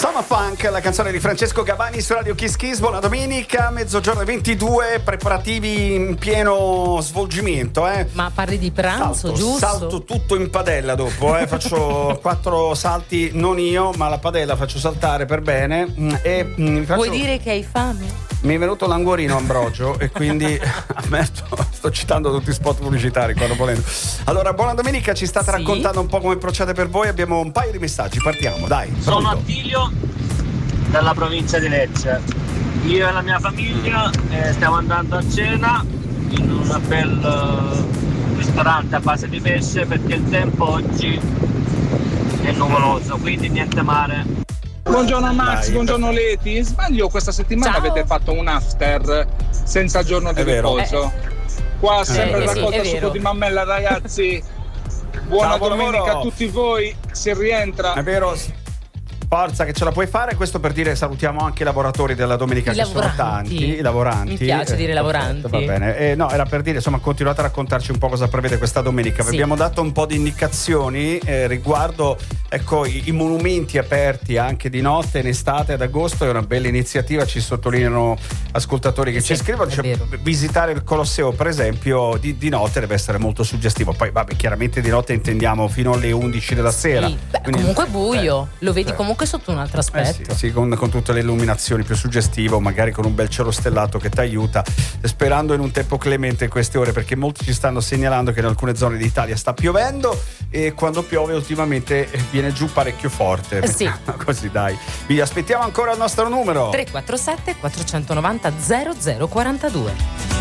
Summer Funk, la canzone di Francesco Gabani su Radio Kiss Kiss. Buona domenica, mezzogiorno e 22, preparativi in pieno svolgimento. Ma parli di pranzo, giusto? Salto tutto in padella dopo, faccio 4 salti, non io, ma la padella faccio saltare per bene. Vuoi dire che hai fame? Mi è venuto l'anguorino Ambrogio e quindi ammetto, sto citando tutti i spot pubblicitari qua volendo. Allora, buona domenica, ci state raccontando un po' come procede per voi. Abbiamo un paio di messaggi, partiamo, dai. Sono Attilio dalla provincia di Lecce. Io e la mia famiglia stiamo andando a cena in un bel ristorante a base di pesce perché il tempo oggi è nuvoloso, quindi niente mare. Buongiorno Max, buongiorno Leti. Sbaglio, questa settimana avete fatto un after senza giorno di riposo. Qua sempre raccolta succo di mammella, ragazzi. Buona domenica a tutti voi, si rientra. È vero, forza che ce la puoi fare. Questo per dire salutiamo anche i lavoratori della domenica, che sono tanti. I lavoranti. Mi piace dire lavoranti. Va bene. No, era per dire, insomma, continuate a raccontarci un po' cosa prevede questa domenica. Vi abbiamo dato un po' di indicazioni riguardo, ecco, i monumenti aperti anche di notte in estate ad agosto. È una bella iniziativa, ci sottolineano ascoltatori che ci scrivono. Cioè, visitare il Colosseo, per esempio, di notte deve essere molto suggestivo. Poi, vabbè, chiaramente di notte intendiamo fino alle 11 della sera. Quindi, comunque buio, lo vedi comunque sotto un altro aspetto. Sì, con tutte le illuminazioni, più suggestivo, magari con un bel cielo stellato che ti aiuta, sperando in un tempo clemente in queste ore, perché molti ci stanno segnalando che in alcune zone d'Italia sta piovendo e quando piove ultimamente viene giù parecchio forte. Sì. Così, dai. Vi aspettiamo ancora al nostro numero 347 490 0042.